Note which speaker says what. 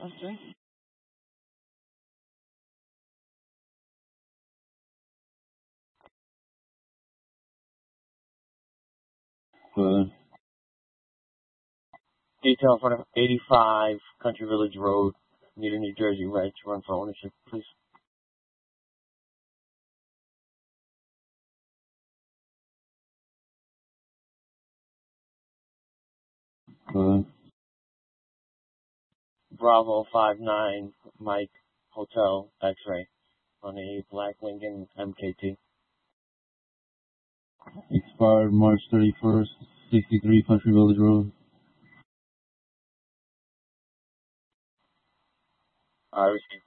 Speaker 1: Okay.
Speaker 2: Good.
Speaker 1: Detail for the 85 Country Village Road, near New Jersey Reg, run for ownership, please.
Speaker 2: Good.
Speaker 1: Bravo 59 Mike Hotel X-ray on a black Lincoln MKT.
Speaker 2: Expired March 31st, 63 Country Village Road.
Speaker 1: I received.